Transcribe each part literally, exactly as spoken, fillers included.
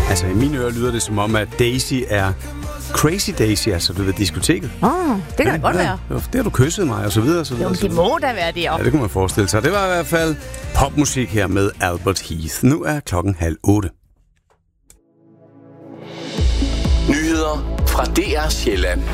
Altså i mine ører lyder det som om, at Daisy er Crazy Daisy, altså du ved, diskoteket. Åh, oh, det kan ja, da godt ja, være. Det har du kysset mig, og så videre. Og så videre jo, så det må da være det også. Ja, det kunne man forestille sig. Det var i hvert fald popmusik her med Albert Heath. Nu er klokken halv otte. Nyheder fra D R Sjælland.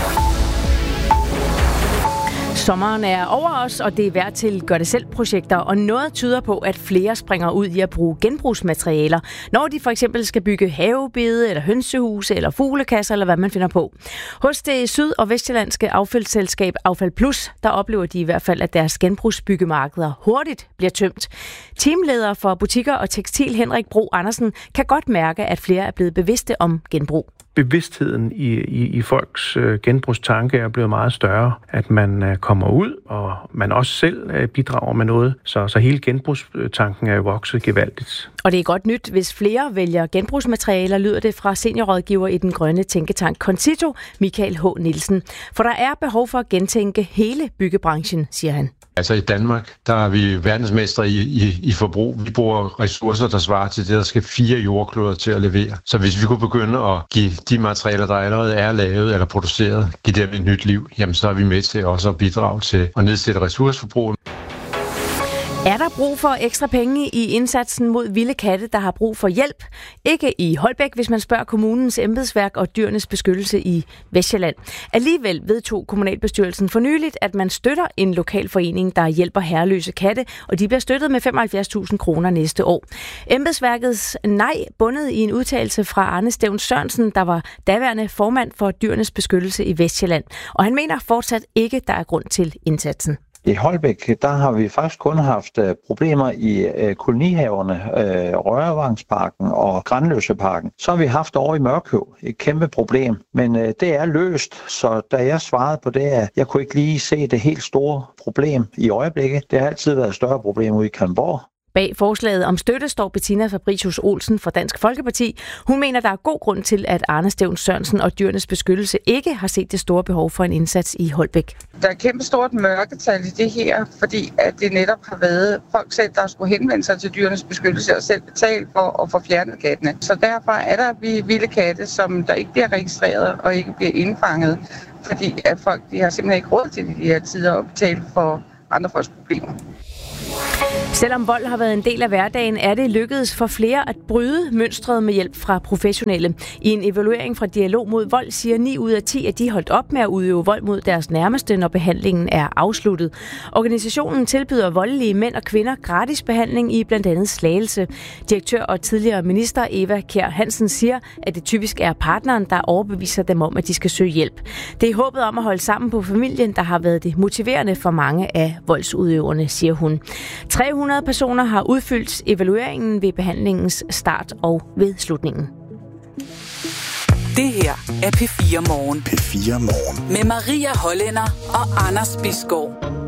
Sommeren er over os, og det er værd til gør-det-selv-projekter, og noget tyder på, at flere springer ud i at bruge genbrugsmaterialer, når de for eksempel skal bygge havebede, eller hønsehuse, eller fuglekasser, eller hvad man finder på. Hos det syd- og vestjyllandske affaldsselskab Affald Plus, der oplever de i hvert fald, at deres genbrugsbyggemarkeder hurtigt bliver tømt. Teamleder for butikker og tekstil Henrik Bro Andersen kan godt mærke, at flere er blevet bevidste om genbrug. Bevidstheden i, i, i folks øh, genbrugstanke er blevet meget større, at man øh, kommer ud, og man også selv øh, bidrager med noget, så, så hele genbrugstanken er jo vokset gevaldigt. Og det er godt nyt, hvis flere vælger genbrugsmaterialer, lyder det fra seniorrådgiver i den grønne tænketank Concito, Michael H. Nielsen. For der er behov for at gentænke hele byggebranchen, siger han. Altså i Danmark, der er vi verdensmestre i, i, i forbrug. Vi bruger ressourcer, der svarer til det, der skal fire jordkloder til at levere. Så hvis vi kunne begynde at give de materialer, der allerede er lavet eller produceret, give dem et nyt liv, jamen så er vi med til også at bidrage til at nedsætte ressourceforbruget. Er der brug for ekstra penge i indsatsen mod vilde katte, der har brug for hjælp? Ikke i Holbæk, hvis man spørger kommunens embedsværk og dyrenes beskyttelse i Vestjylland. Alligevel vedtog kommunalbestyrelsen for nyligt, at man støtter en lokal forening, der hjælper herreløse katte, og de bliver støttet med femoghalvfjerds tusind kroner næste år. Embedsværkets nej bundet i en udtalelse fra Arne Stevn Sørensen, der var daværende formand for dyrenes beskyttelse i Vestjylland. Og han mener fortsat ikke, der er grund til indsatsen. I Holbæk, der har vi faktisk kun haft uh, problemer i uh, kolonihaverne, uh, Rørvangsparken og Granløseparken. Så har vi haft over i Mørkøv et kæmpe problem, men uh, det er løst. Så da jeg svarede på det, at jeg kunne ikke lige se det helt store problem i øjeblikket. Det har altid været et større problem ude i Kalundborg. Bag forslaget om støtte står Bettina Fabricius Olsen fra Dansk Folkeparti. Hun mener, der er god grund til, at Arne Stevn Sørensen og dyrenes beskyttelse ikke har set det store behov for en indsats i Holbæk. Der er kæmpe stort mørketal i det her, fordi at det netop har været folk selv, der skulle henvende sig til dyrenes beskyttelse og selv betale for at få fjernet kattene. Så derfor er der vilde katte, som der ikke bliver registreret og ikke bliver indfanget, fordi at folk de har simpelthen ikke råd til de her tider at betale for andre folks problemer. Selvom vold har været en del af hverdagen, er det lykkedes for flere at bryde mønstret med hjælp fra professionelle. I en evaluering fra Dialog mod Vold siger ni ud af ti, at de holdt op med at udøve vold mod deres nærmeste, når behandlingen er afsluttet. Organisationen tilbyder voldelige mænd og kvinder gratis behandling i blandt andet Slagelse. Direktør og tidligere minister Eva Kjær Hansen siger, at det typisk er partneren, der overbeviser dem om, at de skal søge hjælp. Det er håbet om at holde sammen på familien, der har været det motiverende for mange af voldsudøverne, siger hun. tre hundrede personer har udfyldt evalueringen ved behandlingens start og ved slutningen. Det her er P fire Morgen. P fire Morgen. Med Maria Hollænder og Anders Bisgaard.